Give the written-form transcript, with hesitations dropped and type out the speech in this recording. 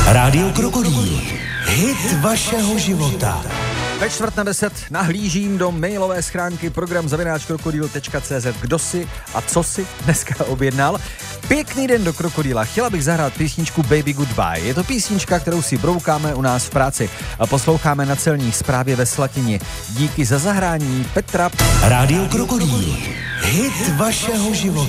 Rádio Krokodýl. Hit vašeho života. Ve 9:45 nahlížím do mailové schránky program@krokodýl.cz. Kdo si a co si dneska objednal? Pěkný den do Krokodýla. Chtěla bych zahrát písničku Baby Goodbye. Je to písnička, kterou si broukáme u nás v práci a posloucháme na celní správě ve Slatině. Díky za zahrání Petra. Rádio Krokodýl. Hit vašeho života.